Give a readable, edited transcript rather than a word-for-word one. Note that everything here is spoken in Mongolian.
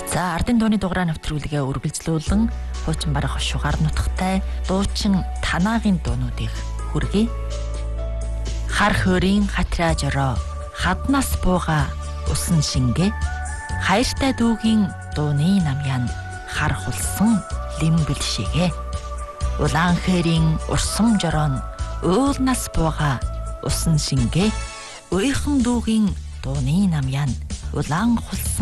За ардын дууны дугаараа нэвтрүүлгээ үргэлжлүүлэн хуучин барах шугаар нутгатай дуучин танаагийн дуунуудыг хүргэе. Хар хөрийн хатраа жороо хаднаас бууга усан шингэ хайртай дүүгийн дууны намян хар хулсан лимбэл шигэ улаан хэрийн урсам жороон уулнаас бууга усан шингэ уйхан дүүгийн дууны намян улаан хулсан